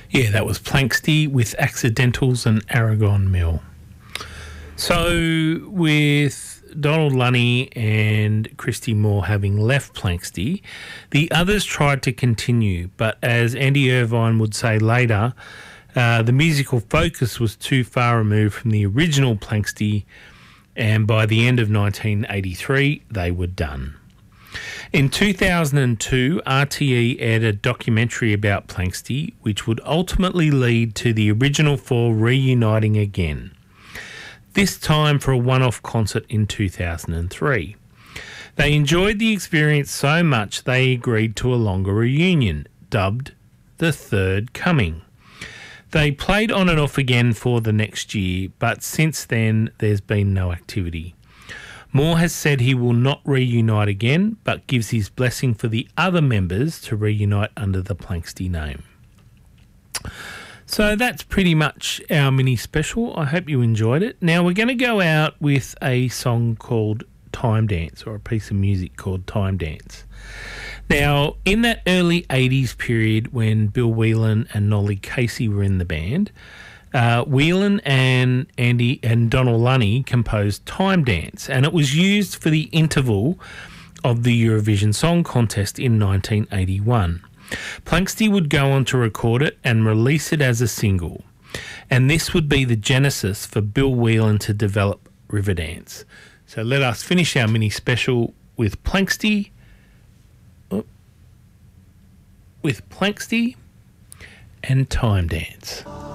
Yeah, that was Planxty with Accidentals and Aragon Mill. So, with Donald Lunny and Christy Moore having left Planxty, the others tried to continue, but as Andy Irvine would say later, the musical focus was too far removed from the original Planxty, and by the end of 1983, they were done. In 2002, RTE aired a documentary about Planxty, which would ultimately lead to the original four reuniting again, this time for a one-off concert in 2003. They enjoyed the experience so much they agreed to a longer reunion, dubbed The Third Coming. They played on and off again for the next year, but since then there's been no activity. Moore has said he will not reunite again, but gives his blessing for the other members to reunite under the Planxty name. So that's pretty much our mini special. I hope you enjoyed it. Now we're going to go out with a song called Time Dance, or a piece of music called Time Dance. Now, in that early 80s period when Bill Whelan and Nolly Casey were in the band, Whelan and Andy and Donald Lunny composed Time Dance, and it was used for the interval of the Eurovision Song Contest in 1981. Planxty would go on to record it and release it as a single, and this would be the genesis for Bill Whelan to develop Riverdance. So let us finish our mini special with Planxty and Time Dance.